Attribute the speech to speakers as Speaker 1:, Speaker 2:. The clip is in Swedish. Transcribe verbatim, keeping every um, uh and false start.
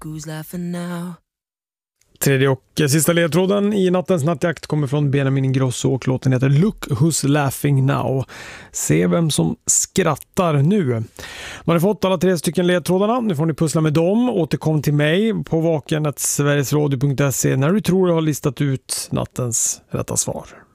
Speaker 1: who's laughing now.
Speaker 2: Tredje och sista ledtråden i nattens nattjakt kommer från Benjamin Ingrosso och låten heter Look Who's Laughing Now. Se vem som skrattar nu. Man har fått alla tre stycken ledtrådarna. Nu får ni pussla med dem. Återkom till mig på vaken snabel-a sverigesradio punkt se när du tror du har listat ut nattens rätta svar.